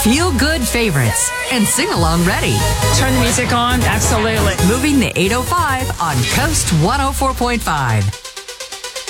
feel good favorites, and sing along ready. Turn the music on? Absolutely. Moving the 805 on Coast 104.5.